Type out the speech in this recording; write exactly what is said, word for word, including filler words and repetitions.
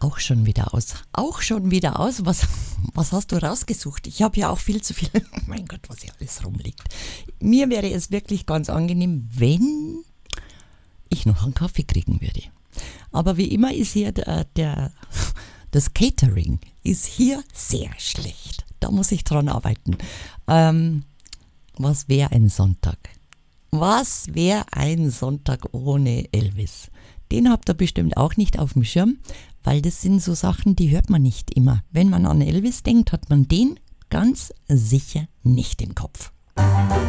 Auch schon wieder aus. Auch schon wieder aus. Was, was hast du rausgesucht? Ich habe ja auch viel zu viel. Mein Gott, was hier alles rumliegt. Mir wäre es wirklich ganz angenehm, wenn ich noch einen Kaffee kriegen würde. Aber wie immer ist hier der, der, das Catering ist hier sehr schlecht. Da muss ich dran arbeiten. Ähm, was wäre ein Sonntag? Was wäre ein Sonntag ohne Elvis? Den habt ihr bestimmt auch nicht auf dem Schirm, weil das sind so Sachen, die hört man nicht immer. Wenn man an Elvis denkt, hat man den ganz sicher nicht im Kopf.